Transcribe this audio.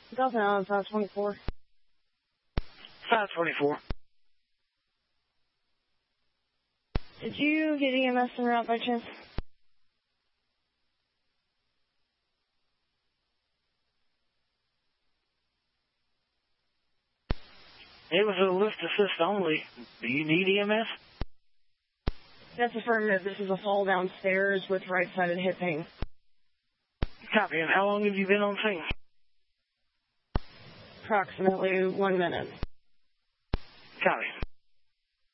Delta Island 524. 524. Did you get EMS en route by chance? It was a lift assist only. Do you need EMS? That's affirmative. This is a fall downstairs with right-sided hip pain. Copy. And how long have you been on scene? Approximately 1 minute. Copy.